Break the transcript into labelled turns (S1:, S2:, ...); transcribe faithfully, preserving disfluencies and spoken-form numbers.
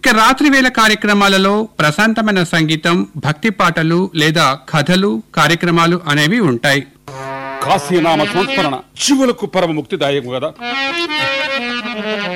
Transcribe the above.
S1: ఇక రాత్రి వేళ కార్యక్రమాలలో ప్రశాంతమైన సంగీతం, భక్తి పాటలు లేదా కథలు కార్యక్రమాలు అనేవి ఉంటాయి.
S2: కాశీనామ సంస్మరణ జీవులకు పరమ ముక్తిదాయకం కదా.